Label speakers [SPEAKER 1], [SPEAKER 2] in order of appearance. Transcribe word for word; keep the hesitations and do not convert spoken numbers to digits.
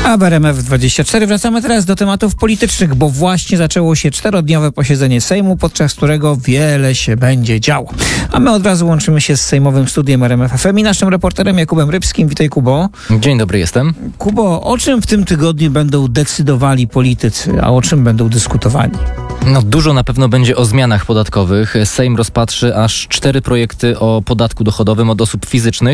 [SPEAKER 1] A w R M F dwadzieścia cztery wracamy teraz do tematów politycznych, bo właśnie zaczęło się czterodniowe posiedzenie Sejmu, podczas którego wiele się będzie działo. A my od razu łączymy się z sejmowym studiem R M F F M i naszym reporterem Jakubem Rybskim. Witaj, Kubo.
[SPEAKER 2] Dzień dobry, jestem.
[SPEAKER 1] Kubo, o czym w tym tygodniu będą decydowali politycy, a o czym będą dyskutowali?
[SPEAKER 2] No, dużo na pewno będzie o zmianach podatkowych. Sejm rozpatrzy aż cztery projekty o podatku dochodowym od osób fizycznych.